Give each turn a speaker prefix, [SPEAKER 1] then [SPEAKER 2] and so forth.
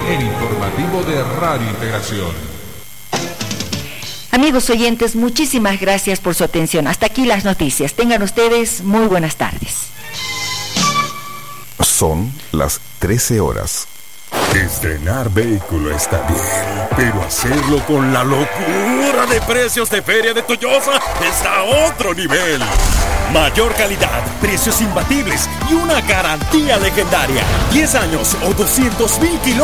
[SPEAKER 1] el informativo de Radio Integración.
[SPEAKER 2] Amigos oyentes, muchísimas gracias por su atención. Hasta aquí las noticias. Tengan ustedes muy buenas tardes.
[SPEAKER 3] Son las 13 horas.
[SPEAKER 4] Estrenar vehículo está bien, pero hacerlo con la locura de precios de Feria de Toyosa está a otro nivel. Mayor calidad, precios imbatibles y una garantía legendaria. 10 años o 200,000 kilómetros.